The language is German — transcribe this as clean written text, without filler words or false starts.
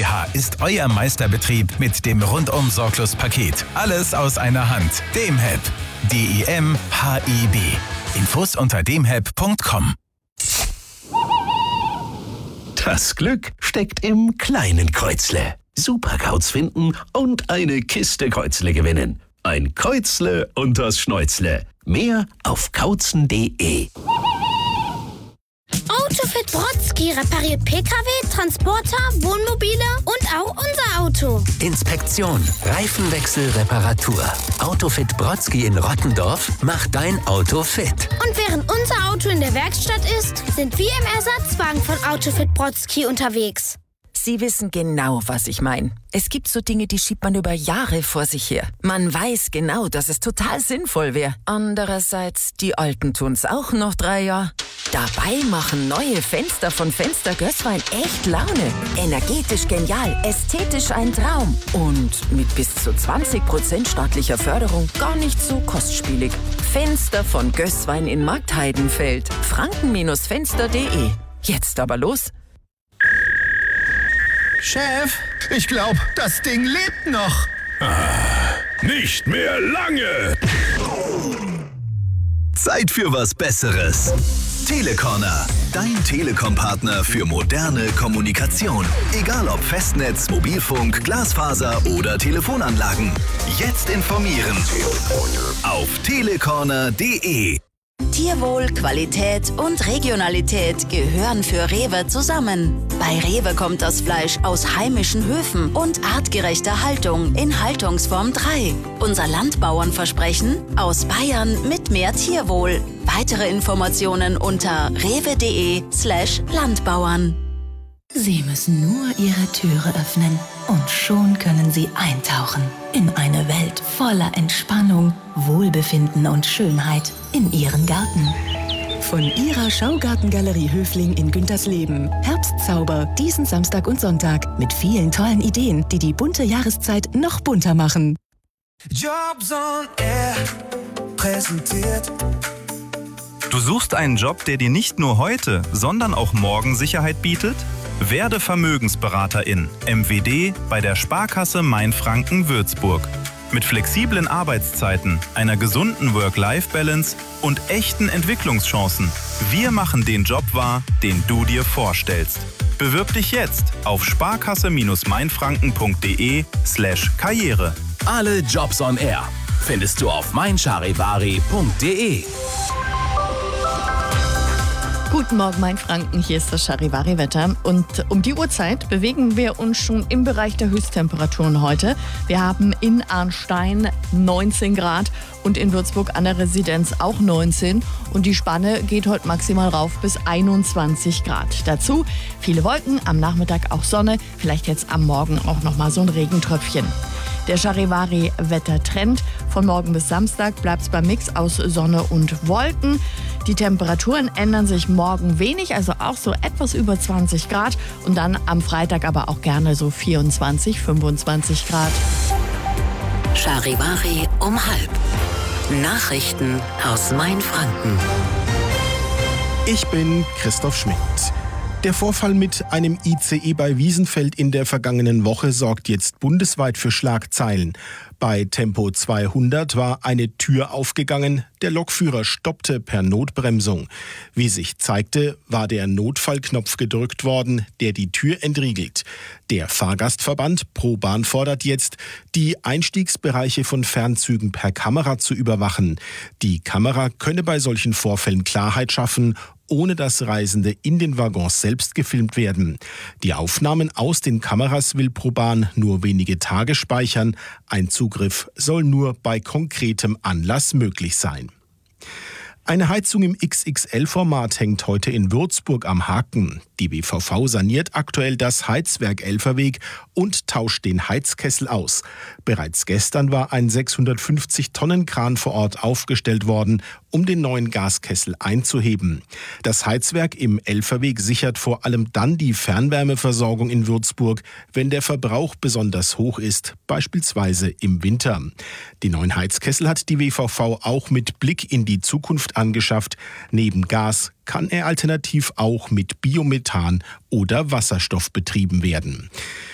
GmbH ist euer Meisterbetrieb mit dem Rundum-Sorglos-Paket. Alles aus einer Hand. Demheb. DIMHEB. Infos unter demheb.com. Das Glück steckt im kleinen Kreuzle. Superkauz finden und eine Kiste Kreuzle gewinnen. Ein Kreuzle unters Schnäuzle. Mehr auf kauzen.de. Autofit Brodsky repariert Pkw, Transporter, Wohnmobile und auch unser Auto. Inspektion, Reifenwechsel, Reparatur. Autofit Brodsky in Rottendorf macht dein Auto fit. Und während unser Auto in der Werkstatt ist, sind wir im Ersatzwagen von Autofit Brodsky unterwegs. Sie wissen genau, was ich meine. Es gibt so Dinge, die schiebt man über Jahre vor sich her. Man weiß genau, dass es total sinnvoll wäre. Andererseits, die Alten tun's auch noch 3 Jahre. Dabei machen neue Fenster von Fenster Gößwein echt Laune. Energetisch genial, ästhetisch ein Traum. Und mit bis zu 20% staatlicher Förderung gar nicht so kostspielig. Fenster von Gößwein in Marktheidenfeld. Franken-Fenster.de. Jetzt aber los. Chef, ich glaube, das Ding lebt noch. Nicht mehr lange. Zeit für was Besseres. Telecorner, dein Telekom-Partner für moderne Kommunikation. Egal ob Festnetz, Mobilfunk, Glasfaser oder Telefonanlagen. Jetzt informieren auf telecorner.de. Tierwohl, Qualität und Regionalität gehören für Rewe zusammen. Bei Rewe kommt das Fleisch aus heimischen Höfen und artgerechter Haltung in Haltungsform 3. Unser Landbauernversprechen: aus Bayern mit mehr Tierwohl. Weitere Informationen unter rewe.de/Landbauern. Sie müssen nur Ihre Türe öffnen und schon können Sie eintauchen in eine Welt voller Entspannung, Wohlbefinden und Schönheit in Ihren Garten. Von Ihrer Schaugartengalerie Höfling in Güntersleben. Herbstzauber diesen Samstag und Sonntag mit vielen tollen Ideen, die die bunte Jahreszeit noch bunter machen. Jobs on Air präsentiert. Du suchst einen Job, der dir nicht nur heute, sondern auch morgen Sicherheit bietet? Werde Vermögensberaterin, MWD, bei der Sparkasse Mainfranken-Würzburg. Mit flexiblen Arbeitszeiten, einer gesunden Work-Life-Balance und echten Entwicklungschancen. Wir machen den Job wahr, den du dir vorstellst. Bewirb dich jetzt auf sparkasse-mainfranken.de/Karriere. Alle Jobs on Air findest du auf meincharivari.de. Guten Morgen, mein Franken, hier ist das Charivari-Wetter. Und um die Uhrzeit bewegen wir uns schon im Bereich der Höchsttemperaturen heute. Wir haben in Arnstein 19 Grad und in Würzburg an der Residenz auch 19. Und die Spanne geht heute maximal rauf bis 21 Grad. Dazu viele Wolken, am Nachmittag auch Sonne, vielleicht jetzt am Morgen auch nochmal so ein Regentröpfchen. Der Charivari-Wettertrend: von morgen bis Samstag bleibt es beim Mix aus Sonne und Wolken. Die Temperaturen ändern sich morgen wenig, also auch so etwas über 20 Grad. Und dann am Freitag aber auch gerne so 24, 25 Grad. Charivari um 12:30. Nachrichten aus Mainfranken. Ich bin Christoph Schmidt. Der Vorfall mit einem ICE bei Wiesenfeld in der vergangenen Woche sorgt jetzt bundesweit für Schlagzeilen. Bei Tempo 200 war eine Tür aufgegangen, der Lokführer stoppte per Notbremsung. Wie sich zeigte, war der Notfallknopf gedrückt worden, der die Tür entriegelt. Der Fahrgastverband ProBahn fordert jetzt, die Einstiegsbereiche von Fernzügen per Kamera zu überwachen. Die Kamera könne bei solchen Vorfällen Klarheit schaffen, ohne dass Reisende in den Waggons selbst gefilmt werden. Die Aufnahmen aus den Kameras will ProBahn nur wenige Tage speichern. Ein Zugriff soll nur bei konkretem Anlass möglich sein. Eine Heizung im XXL-Format hängt heute in Würzburg am Haken. Die WVV saniert aktuell das Heizwerk Elferweg und tauscht den Heizkessel aus. Bereits gestern war ein 650-Tonnen-Kran vor Ort aufgestellt worden, um den neuen Gaskessel einzuheben. Das Heizwerk im Elferweg sichert vor allem dann die Fernwärmeversorgung in Würzburg, wenn der Verbrauch besonders hoch ist, beispielsweise im Winter. Die neuen Heizkessel hat die WVV auch mit Blick in die Zukunft angeschafft. Neben Gas kann er alternativ auch mit Biomethan oder Wasserstoff betrieben werden.